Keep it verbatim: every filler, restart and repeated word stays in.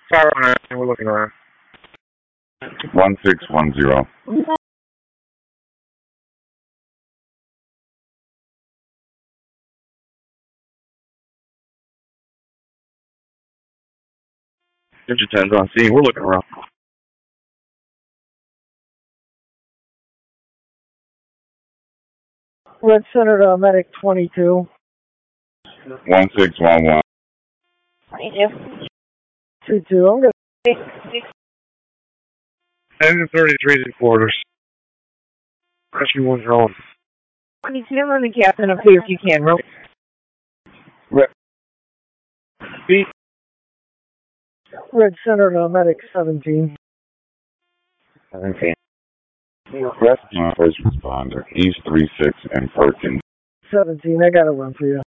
Fire on it, we're looking around. one six one zero. Get your tens on scene, we're looking around. Red Center to Medic twenty-two. one six one one. two two. I'm going to... Engine thirty-three in quarters. Rescue one's rolling. Please get on the captain up here if you can, rope. Red. Beat. Red Center to Medic seventeen. seventeen. Rescue first responder, East three six and Perkins. seventeen, I got to run for you.